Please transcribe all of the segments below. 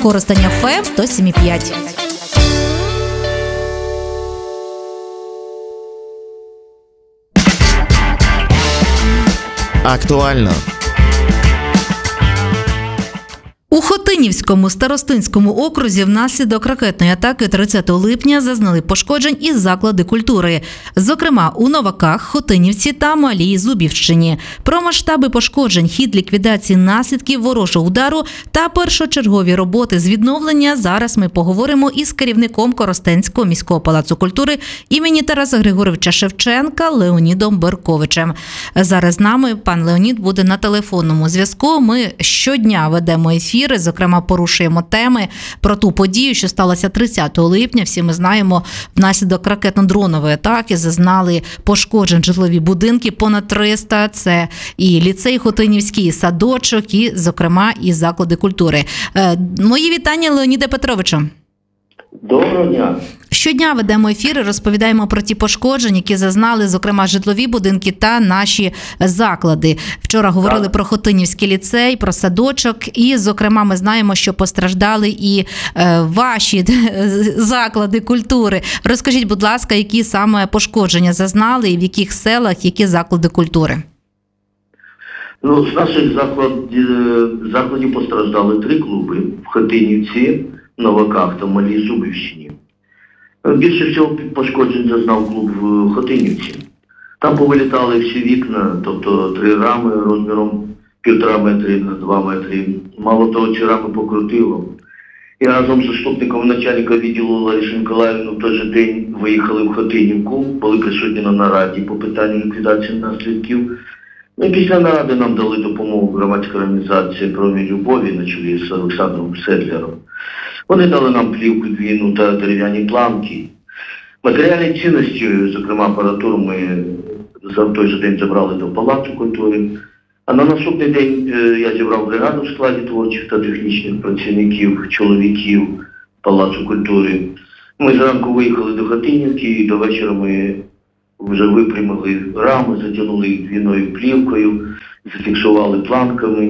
Коростень ФМ 107,5. Актуально. У Хотинівському старостинському окрузі внаслідок ракетної атаки 30 липня зазнали пошкоджень і заклади культури. Зокрема, у Новаках, Хотинівці та Малій Зубівщині. Про масштаби пошкоджень, хід ліквідації наслідків ворожого удару та першочергові роботи з відновлення зараз ми поговоримо із керівником Коростенського міського палацу культури імені Тараса Григоровича Шевченка Леонідом Берковичем. Зараз з нами пан Леонід буде на телефонному зв'язку. Ми щодня ведемо ефіри, зокрема порушуємо теми про ту подію, що сталося 30 липня. Всі ми знаємо, внаслідок ракетно-дронової атаки зазнали пошкоджень житлові будинки, понад 300. Це і ліцей Хотинівський, і садочок, і, зокрема, і заклади культури. Мої вітання, Леоніде Петровичу. Доброго дня. Щодня ведемо ефіри, розповідаємо про ті пошкодження, які зазнали, зокрема, житлові будинки та наші заклади. Вчора говорили про Хотинівський ліцей, про садочок і, зокрема, ми знаємо, що постраждали і ваші заклади культури. Розкажіть, будь ласка, які саме пошкодження зазнали і в яких селах, які заклади культури? З наших закладів постраждали 3 клуби в Хотинівці, Новаках та Малій Зубівщині. Більше всього пошкоджень зазнав клуб в Хотинівці. Там повилітали всі вікна, тобто 3 рами розміром 1,5 метри на 2 метри. Мало того, ці рами покрутило. І разом з заступником начальника відділу Ларисою Миколаївною в той же день виїхали в Хотинівку, були присутні на нараді по питанню ліквідації наслідків. І після наради нам дали допомогу громадська організація «Промінь любові» на чолі з Олександром Седлером. Вони дали нам плівку двійну та дерев'яні планки. Матеріальні цінності, зокрема апаратуру, ми в той же день забрали до Палацу культури. А на наступний день я зібрав бригаду в складі творчих та технічних працівників, чоловіків Палацу культури. Ми зранку виїхали до Хотинівки і до вечора ми вже випрямили рами, затягнули їх двійною плівкою, зафіксували планками.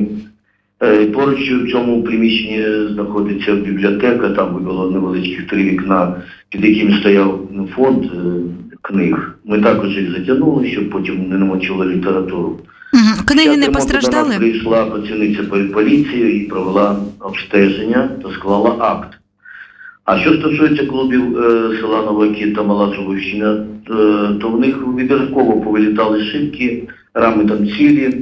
Поруч в цьому приміщенні знаходиться бібліотека, там було невеличких 3 вікна, під яким стояв фонд книг. Ми також їх затягнули, щоб потім не намочили літературу. Книги не постраждали? До нас прийшла працівниця поліції і провела обстеження та склала акт. А що стосується клубів села Новаки та Мала Зубівщина, то в них вибірково повилітали шибки, рами там цілі,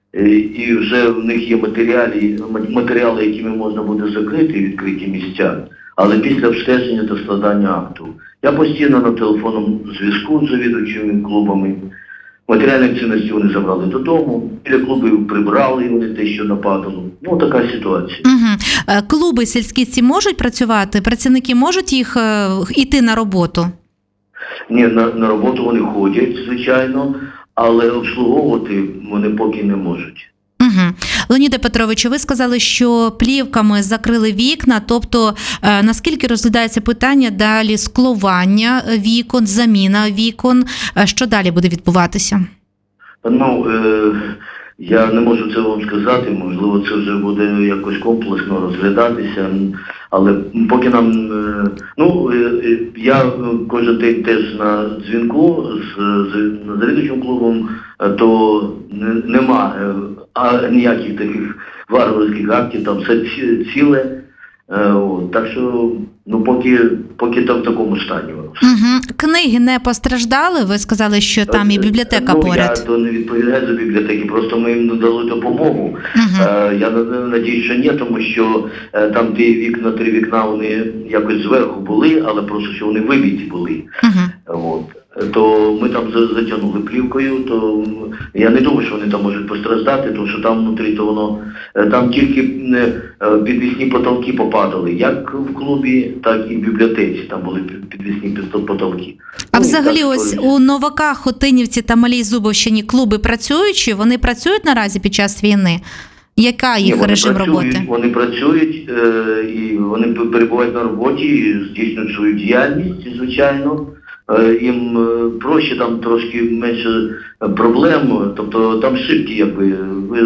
і вже в них є матеріали, якими можна буде закрити відкриті місця, але після обстеження та складання акту. Я постійно на телефонному зв'язку з завідувачами клубами. Матеріальні цінності вони забрали додому, біля клубів прибрали, вони те, що нападало. Така ситуація. Клуби сільські ці можуть працювати? Працівники можуть їх йти на роботу? Ні, на роботу вони ходять, звичайно, але обслуговувати вони поки не можуть. Леоніде Петровичу, ви сказали, що плівками закрили вікна, тобто наскільки розглядається питання далі склування вікон, заміна вікон, що далі буде відбуватися? Я не можу це вам сказати, можливо, це вже буде якось комплексно розглядатися, але поки нам, я кожен день теж на дзвінку з завідувачем клубом, то нема ніяких таких варварських актів, там все ціле, так що, поки там в такому стані. Книги не постраждали? Ви сказали, що там і бібліотека поряд. Я то не відповідаю за бібліотеки, просто ми їм надали допомогу. Я надіюсь, що ні, тому що там 3 вікна, вони якось зверху були, але просто що вони вибиті були. То ми там затягнули плівкою, то я не думаю, що вони там можуть постраждати, тому що там внутрі, то воно, там тільки підвісні потолки попадали, як в клубі, так і в бібліотеці, там були підвісні потолки. А взагалі ось у Новаках, Хотинівці та Малій Зубівщині клуби працюючі? Вони працюють наразі під час війни? Яка їх режим роботи? Вони працюють, і вони перебувають на роботі, і здійснюють свою діяльність, звичайно. Їм проще, там трошки менше проблем, тобто там шибки, ви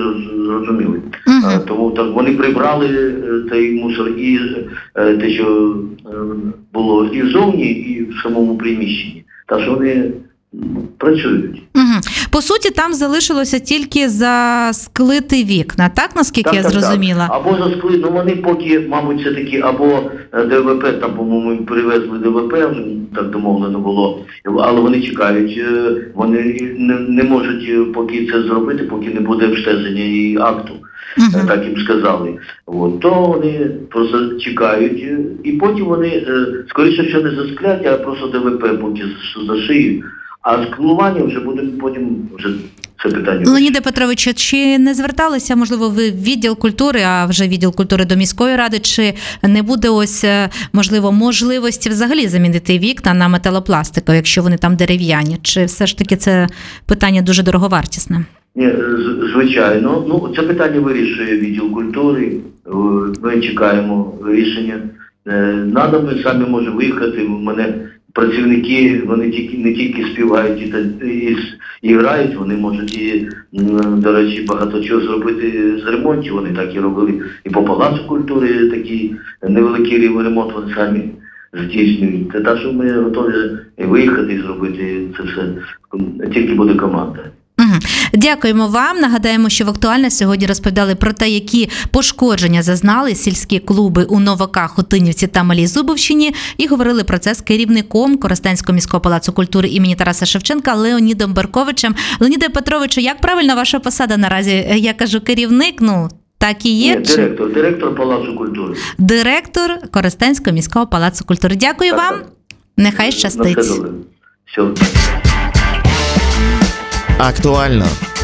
зрозуміли. Мгм. Тому так вони прибрали цей мусор і те, що було і зовні, і в самому приміщенні. Так що вони працюють. Угу. По суті, там залишилося тільки засклити вікна, так, наскільки я зрозуміла? Так. Або заскли, ну вони поки, мабуть, це таки, або ДВП, там, по-моєму, привезли ДВП, так домовлено було, але вони чекають, вони не можуть поки це зробити, поки не буде обстеження і акту, так їм сказали. От, то вони просто чекають, і потім вони, скоріше, що не засклять, а просто ДВП поки зашиють. А склування вже буде потім вже це питання. Леоніде Петровичу, чи не зверталися, можливо, ви в відділ культури, а вже відділ культури до міської ради, чи не буде ось, можливо, можливості взагалі замінити вікна на металопластикові, якщо вони там дерев'яні? Чи все ж таки це питання дуже дороговартісне? Ні, звичайно. Ну, це питання вирішує відділ культури. Ми чекаємо рішення. Надо, ми самі можемо виїхати. У мене працівники, вони не тільки співають і грають, вони можуть і, до речі, багато чого зробити з ремонтів. Вони так і робили і по Палацу культури, такий невеликий ремонт вони самі здійснюють. Це так, що ми готові виїхати і зробити це все. Тільки буде команда. Дякуємо вам. Нагадаємо, що в «Актуально» сьогодні розповідали про те, які пошкодження зазнали сільські клуби у Новаках, Хотинівці та Малій Зубовщині, і говорили про це з керівником Коростенського міського палацу культури імені Тараса Шевченка Леонідом Берковичем. Леоніде Петровичу, як правильно ваша посада наразі? Я кажу керівник, ну так і є? Ні, директор Палацу культури. Директор Коростенського міського палацу культури. Дякую вам. Нехай щастить. На все добре. Все. Актуально.